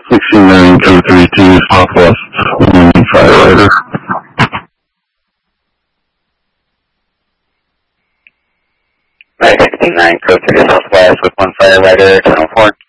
69 code 32 Southwest, Firefighter. 69 code 32 Southwest with 1 Firefighter, 1004.